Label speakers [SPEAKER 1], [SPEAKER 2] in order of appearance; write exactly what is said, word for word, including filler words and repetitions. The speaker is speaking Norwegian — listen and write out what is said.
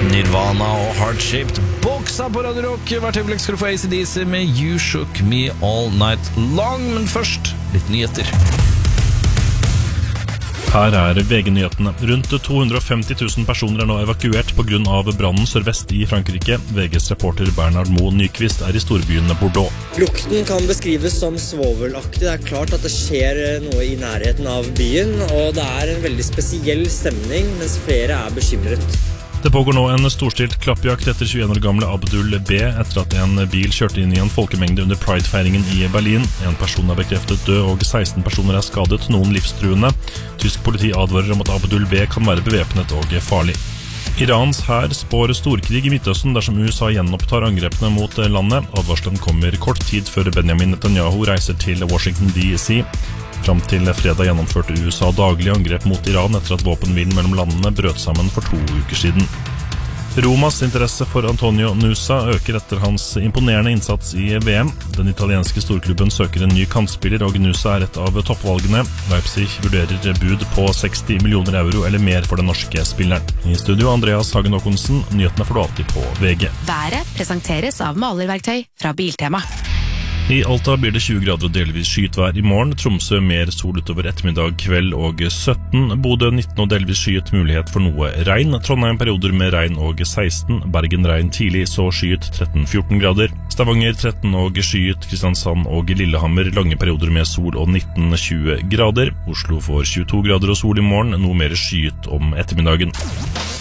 [SPEAKER 1] Nirvana og Heart-Shaped Box på Radio Rock. Hvert øyeblikk skal du få A C D C med You Shook Me All Night Long. Men først, litt nyheter.
[SPEAKER 2] Her er V G-nyhetene. Rundt to hundre og femti tusen personer er nå evakuert på grunn av brannen sørvest i Frankrike. V G's reporter Bernard Moe Nyqvist er i storbyen Bordeaux.
[SPEAKER 3] Lukten kan beskrives som svovelaktig. Det er klart at det skjer noe i nærheten av byen, og det er en veldig spesiell stemning, mens flere er bekymret.
[SPEAKER 2] Det pågår nå en storstilt klappjakt etter tjueen år gamle Abdul B etter at en bil kjørte inn i en folkemengde under Pride-feiringen i Berlin. En person er bekreftet død og seksten personer er skadet, noen livstruende. Tysk politi advarer om at Abdul B kan være bevæpnet og farlig. Irans hær spår storkrig i Midtøsten dersom U S A gjenopptar angrepene mot landet. Advarselen kommer kort tid før Benjamin Netanyahu reiser til Washington D C. Fram til fredag gjennomførte U S A daglig angrep mot Iran etter at våpenhvilen mellom landene brøt sammen for to uker siden. Romas interesse for Antonio Nusa øker etter hans imponerende innsats i V M. Den italienske storklubben søker en ny kantspiller, og Nusa er et av toppvalgene. Leipzig vurderer bud på seksti millioner euro eller mer for den norske spilleren. I studio Andreas Hagen Håkonsen, nyhetene får du alltid på V G.
[SPEAKER 4] Været presenteres av malerverktøy fra Biltema.
[SPEAKER 2] I Alta blir det tjue grader og delvis skyet vær i morgen. Tromsø mer sol utover ettermiddag, kveld og sytten. Bodø nitten og delvis skyet, mulighet for noe regn. Trondheim perioder med regn og seksten. Bergen regn tidlig, så skyet tretten fjorten grader. Stavanger tretten og skyet. Kristiansand og Lillehammer lange perioder med sol og nitten tjue grader. Oslo får tjueto grader og sol i morgen, noe mer skyet om ettermiddagen.